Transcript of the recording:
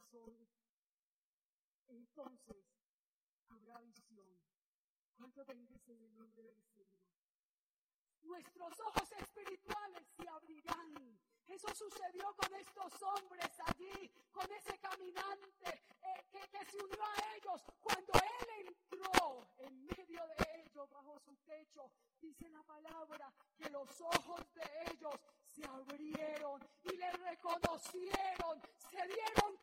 corazón, entonces habrá visión. ¿Cuánto bendice el nombre del Señor? Nuestros ojos espirituales se abrirán. Eso sucedió con estos hombres allí, con ese caminante que se unió a ellos. Cuando él entró en medio de ellos, bajo su techo, dice la palabra que los ojos de ellos se abrieron y le reconocieron, se dieron